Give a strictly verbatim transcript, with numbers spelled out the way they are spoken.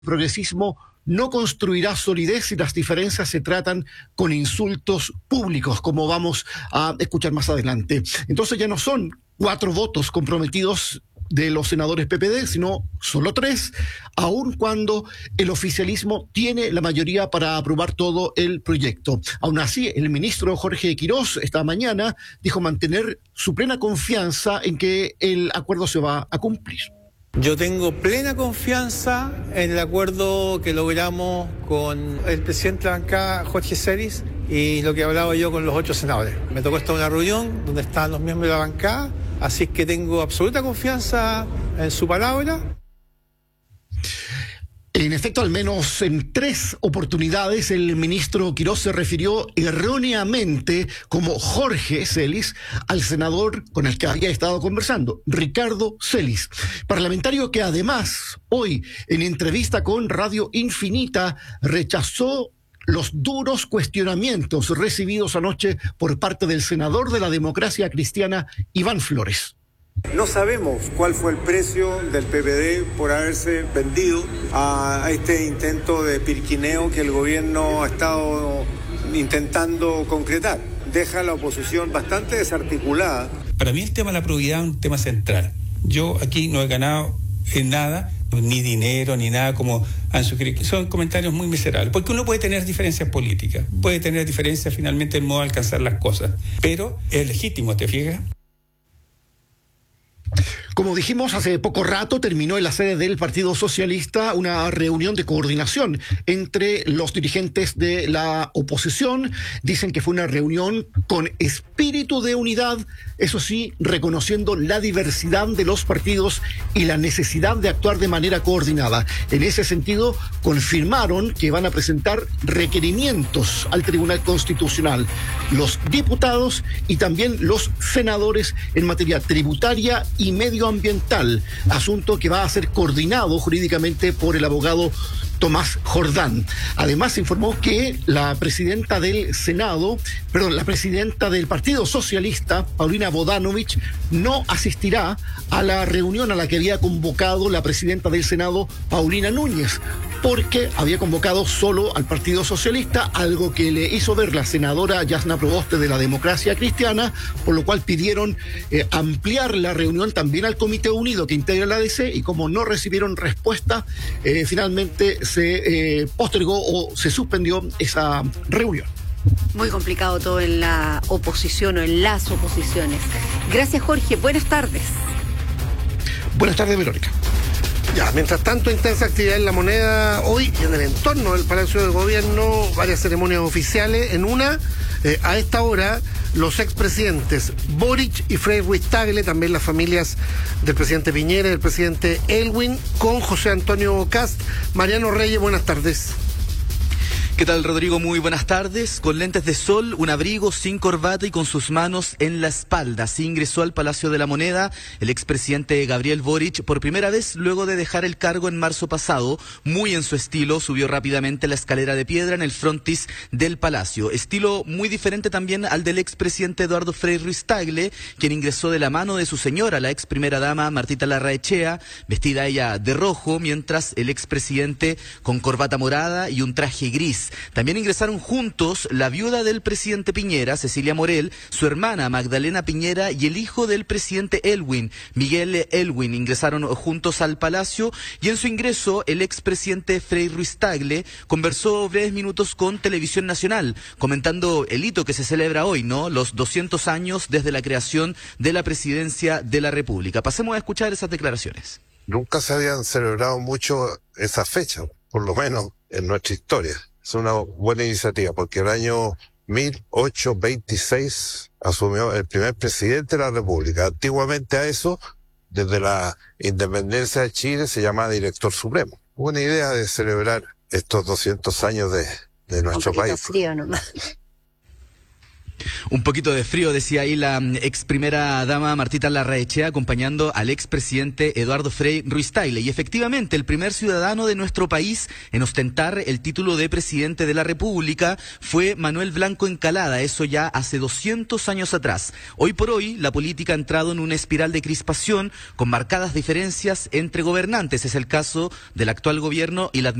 progresismo no construirá solidez si las diferencias se tratan con insultos públicos, como vamos a escuchar más adelante. Entonces ya no son cuatro votos comprometidos de los senadores P P D, sino solo tres, aun cuando el oficialismo tiene la mayoría para aprobar todo el proyecto. Aún así, el ministro Jorge Quirós esta mañana dijo mantener su plena confianza en que el acuerdo se va a cumplir. Yo tengo plena confianza en el acuerdo que logramos con el presidente de la bancada, Jorge Celis, y lo que hablaba yo con los ocho senadores. Me tocó estar en una reunión donde estaban los miembros de la bancada, así que tengo absoluta confianza en su palabra. En efecto, al menos en tres oportunidades el ministro Quirós se refirió erróneamente como Jorge Celis al senador con el que había estado conversando, Ricardo Celis, parlamentario que además hoy en entrevista con Radio Infinita rechazó los duros cuestionamientos recibidos anoche por parte del senador de la Democracia Cristiana, Iván Flores. No sabemos cuál fue el precio del P P D por haberse vendido a este intento de pirquineo que el gobierno ha estado intentando concretar. Deja a la oposición bastante desarticulada. Para mí el tema de la probidad es un tema central. Yo aquí no he ganado en nada, ni dinero, ni nada como han sugerido. Son comentarios muy miserables, porque uno puede tener diferencias políticas, puede tener diferencias finalmente en modo de alcanzar las cosas, pero es legítimo, ¿te fijas? Como dijimos, hace poco rato terminó en la sede del Partido Socialista una reunión de coordinación entre los dirigentes de la oposición. Dicen que fue una reunión con espíritu de unidad, eso sí, reconociendo la diversidad de los partidos y la necesidad de actuar de manera coordinada. En ese sentido, confirmaron que van a presentar requerimientos al Tribunal Constitucional, los diputados y también los senadores en materia tributaria y medioambiental, asunto que va a ser coordinado jurídicamente por el abogado Tomás Jordán. Además, se informó que la presidenta del Senado, perdón, la presidenta del Partido Socialista, Paulina Bodanovich, no asistirá a la reunión a la que había convocado la presidenta del Senado, Paulina Núñez, porque había convocado solo al Partido Socialista, algo que le hizo ver la senadora Yasna Proboste de la Democracia Cristiana, por lo cual pidieron eh, ampliar la reunión también al Comité Unido que integra la A D C, y como no recibieron respuesta, eh, finalmente se eh, postergó o se suspendió esa reunión. Muy complicado todo en la oposición o en las oposiciones. Gracias, Jorge. Buenas tardes. Buenas tardes, Verónica. Ya, mientras tanto, intensa actividad en La Moneda hoy y en el entorno del Palacio de Gobierno, varias ceremonias oficiales. En una, eh, a esta hora, los expresidentes Boric y Frei Ruiz Tagle, también las familias del presidente Piñera y del presidente Elwin, con José Antonio Kast. Mariano Reyes, buenas tardes. ¿Qué tal, Rodrigo? Muy buenas tardes. Con lentes de sol, un abrigo, sin corbata y con sus manos en la espalda, así ingresó al Palacio de la Moneda el expresidente Gabriel Boric por primera vez luego de dejar el cargo en marzo pasado. Muy en su estilo, subió rápidamente la escalera de piedra en el frontis del Palacio. Estilo muy diferente también al del expresidente Eduardo Frei Ruiz Tagle, quien ingresó de la mano de su señora, la ex primera dama Martita Larraechea, vestida ella de rojo, mientras el expresidente con corbata morada y un traje gris. También ingresaron juntos la viuda del presidente Piñera, Cecilia Morel, su hermana Magdalena Piñera y el hijo del presidente Elwin, Miguel Elwin, ingresaron juntos al Palacio, y en su ingreso el expresidente Frei Ruiz Tagle conversó breves minutos con Televisión Nacional, comentando el hito que se celebra hoy, ¿no? Los doscientos años desde la creación de la presidencia de la República. Pasemos a escuchar esas declaraciones. Nunca se habían celebrado mucho esa fecha, por lo menos en nuestra historia. Es una buena iniciativa porque el año mil ochocientos veintiséis asumió el primer presidente de la República. Antiguamente a eso, desde la independencia de Chile, se llamaba director supremo. Buena idea de celebrar estos doscientos años de, de nuestro país. Frío nomás. Un poquito de frío, decía ahí la ex primera dama Martita Larraechea, acompañando al expresidente Eduardo Frei Ruiz-Tagle. Y efectivamente, el primer ciudadano de nuestro país en ostentar el título de presidente de la República fue Manuel Blanco Encalada, eso ya hace doscientos años atrás. Hoy por hoy, la política ha entrado en una espiral de crispación con marcadas diferencias entre gobernantes. Es el caso del actual gobierno y la